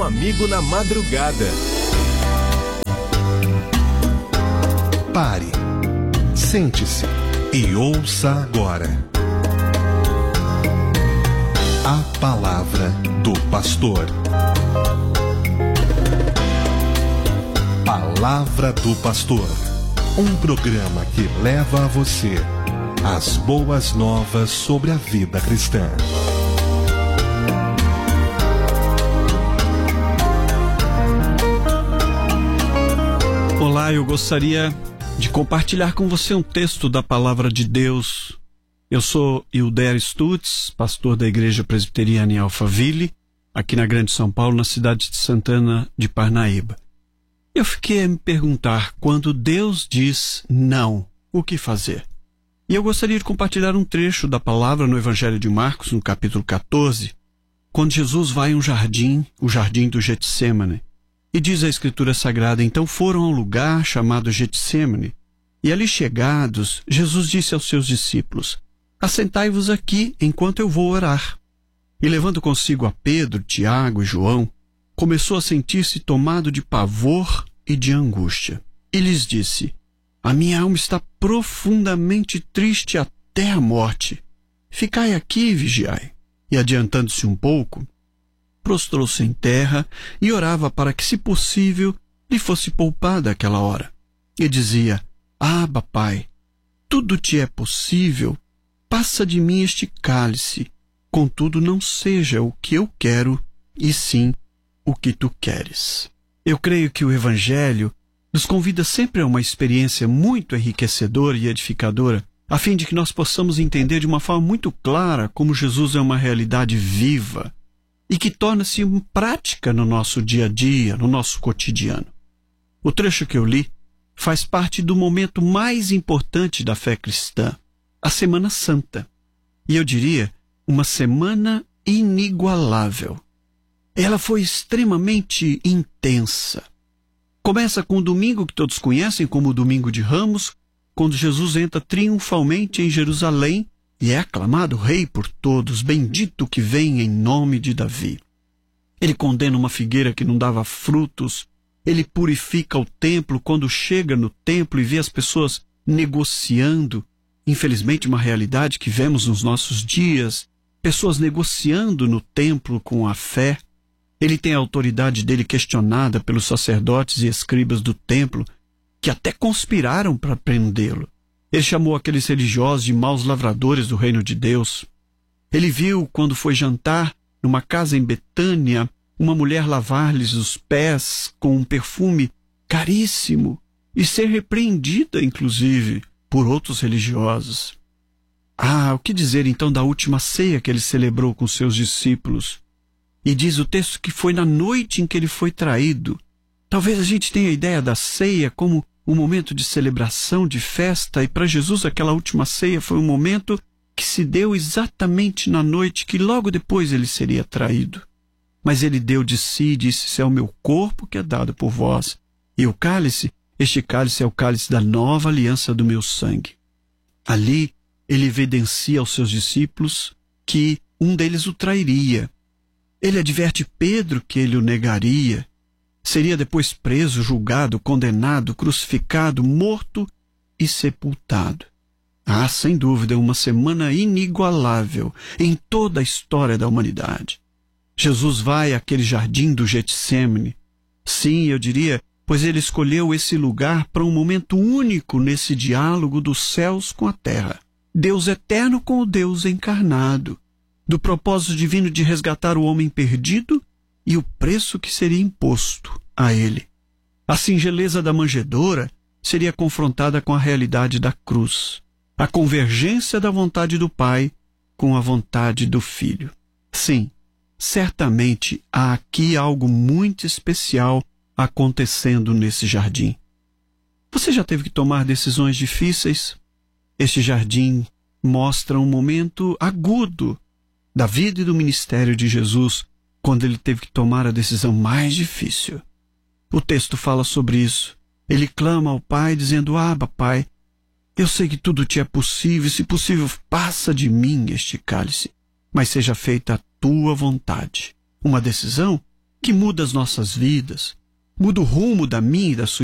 amigo na madrugada. Pare, sente-se e ouça agora a palavra do pastor. Palavra do Pastor, um programa que leva a você as boas novas sobre a vida cristã. Olá, eu gostaria de compartilhar com você um texto da Palavra de Deus. Eu sou Hilder Stutz, pastor da Igreja Presbiteriana em Alphaville, aqui na Grande São Paulo, na cidade de Santana de Parnaíba. Eu fiquei a me perguntar, quando Deus diz não, o que fazer? E eu gostaria de compartilhar um trecho da palavra no Evangelho de Marcos, no capítulo 14, quando Jesus vai a um jardim, o jardim do Getsêmani. E diz a Escritura Sagrada, então foram a um lugar chamado Getsêmani, e ali chegados, Jesus disse aos seus discípulos, assentai-vos aqui enquanto eu vou orar. E levando consigo a Pedro, Tiago e João, começou a sentir-se tomado de pavor e de angústia. E lhes disse, a minha alma está profundamente triste até a morte. Ficai aqui e vigiai. E adiantando-se um pouco, prostrou-se em terra e orava para que, se possível, lhe fosse poupada aquela hora. E dizia, Abba, Pai, tudo te é possível, passa de mim este cálice, contudo não seja o que eu quero, e sim o que tu queres. Eu creio que o Evangelho nos convida sempre a uma experiência muito enriquecedora e edificadora, a fim de que nós possamos entender de uma forma muito clara como Jesus é uma realidade viva e que torna-se prática no nosso dia a dia, no nosso cotidiano. O trecho que eu li faz parte do momento mais importante da fé cristã, a Semana Santa. E eu diria, uma semana inigualável. Ela foi extremamente intensa. Começa com o domingo que todos conhecem como o Domingo de Ramos, quando Jesus entra triunfalmente em Jerusalém e é aclamado rei por todos, bendito que vem em nome de Davi. Ele condena uma figueira que não dava frutos, ele purifica o templo quando chega no templo e vê as pessoas negociando, infelizmente uma realidade que vemos nos nossos dias, pessoas negociando no templo com a fé. Ele tem a autoridade dele questionada pelos sacerdotes e escribas do templo, que até conspiraram para prendê-lo. Ele chamou aqueles religiosos de maus lavradores do reino de Deus. Ele viu, quando foi jantar, numa casa em Betânia, uma mulher lavar-lhes os pés com um perfume caríssimo e ser repreendida, inclusive, por outros religiosos. O que dizer então da última ceia que ele celebrou com seus discípulos? E diz o texto que foi na noite em que ele foi traído. Talvez a gente tenha a ideia da ceia como um momento de celebração, de festa, e para Jesus aquela última ceia foi um momento que se deu exatamente na noite que logo depois ele seria traído. Mas ele deu de si e disse, esse é o meu corpo que é dado por vós. E o cálice, este cálice é o cálice da nova aliança do meu sangue. Ali ele evidencia aos seus discípulos que um deles o trairia. Ele adverte Pedro que ele o negaria. Seria depois preso, julgado, condenado, crucificado, morto e sepultado. Sem dúvida, uma semana inigualável em toda a história da humanidade. Jesus vai àquele jardim do Getsêmani. Sim, eu diria, pois ele escolheu esse lugar para um momento único nesse diálogo dos céus com a terra. Deus eterno com o Deus encarnado, do propósito divino de resgatar o homem perdido e o preço que seria imposto a ele. A singeleza da manjedoura seria confrontada com a realidade da cruz, a convergência da vontade do Pai com a vontade do Filho. Sim, certamente há aqui algo muito especial acontecendo nesse jardim. Você já teve que tomar decisões difíceis? Este jardim mostra um momento agudo da vida e do ministério de Jesus, quando ele teve que tomar a decisão mais difícil. O texto fala sobre isso. Ele clama ao Pai, dizendo, Abba, Pai, eu sei que tudo te é possível, e se possível, passa de mim este cálice, mas seja feita a tua vontade. Uma decisão que muda as nossas vidas, muda o rumo da minha e da sua